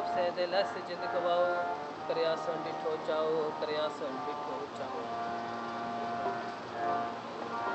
बख्शे दिल से जिंद गवाओ, करयासन डिठो चाओ, करयासन डिठो चाओ।